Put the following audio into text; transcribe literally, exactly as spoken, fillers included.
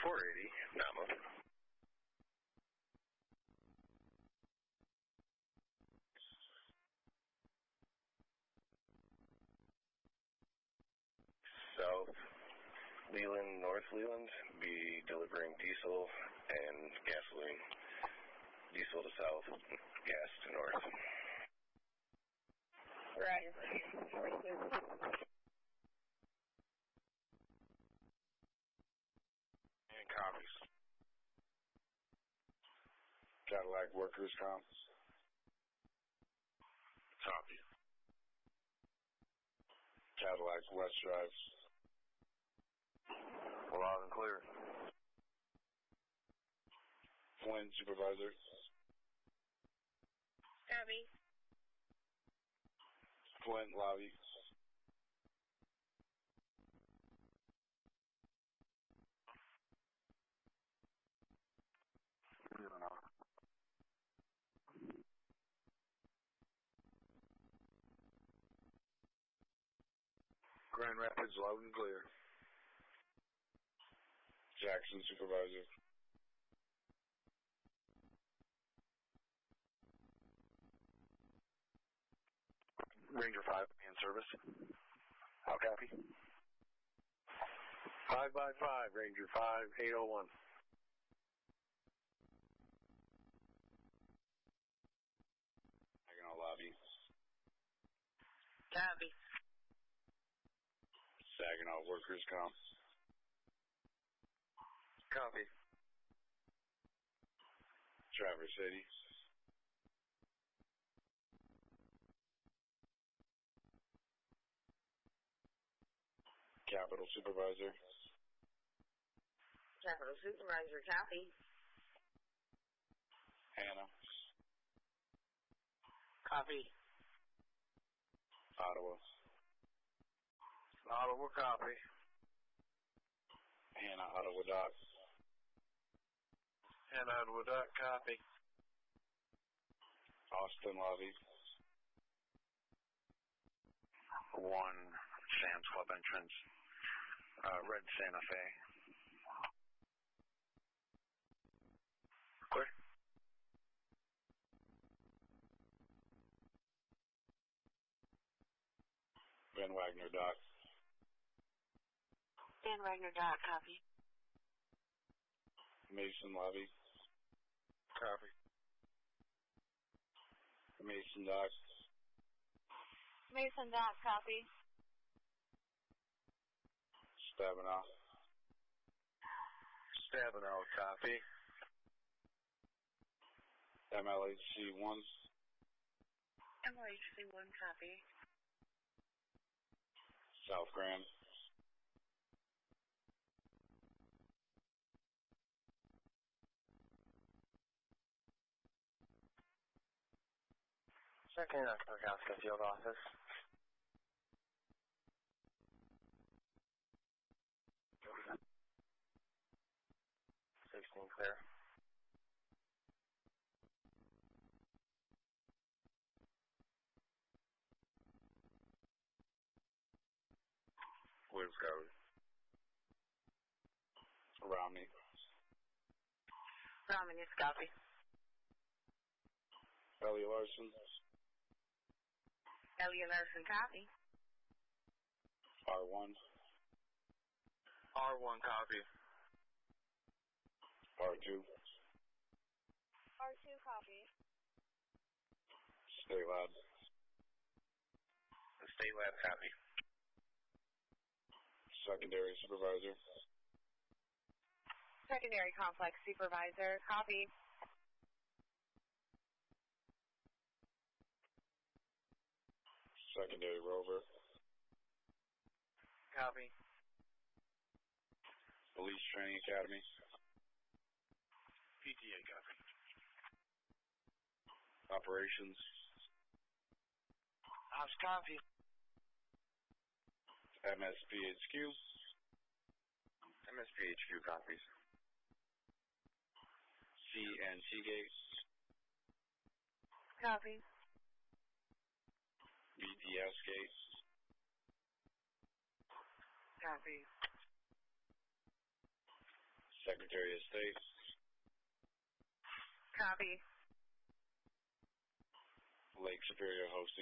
four eighty, Namo. South Leland, North Leland, be delivering diesel and gasoline. Diesel to south, gas to north. Right. And copies. Cadillac workers comp. Copy. Cadillac West Drive. Loud and clear. Flint supervisor. Abby. Flint lobby. Grand Rapids, loud and clear. Jackson supervisor. Ranger five in service. How copy? five by five, Ranger five, eight oh one. Saginaw lobby. Abby. Saginaw workers comp. Copy. Traverse City. Capital supervisor. Capital supervisor, copy. Hannah. Copy. Ottawa. Ottawa, copy. Hannah, Ottawa Dock. And Ottawa Dock, copy. Austin lobby. One, Sam's Club entrance. Uh, red Santa Fe. Clear. Ben Wagner Dock. Dan Wagner dot, copy. Mason lobby. Copy. Mason Dock. Mason dot, copy. Stabenow. Stabenow, copy. M L H C one. M L H C one, copy. South Grand. Second, uh, Kurkowska field office. sixteen clear. Where's Cody? Romney. Romney, copy. Elliot Larson. Elliot Larson, copy. R one. R one, copy. R two. R two, copy. State Lab. State Lab, copy. Secondary supervisor. Secondary complex supervisor, copy. Secondary rover. Copy. Police Training Academy. P T A, copy. Operations. House, copy. M S P H Q. M S P H Q copies. C N C Gate. Copy. B T S Gate. Copy. Secretary of State. Copy. Lake Superior Host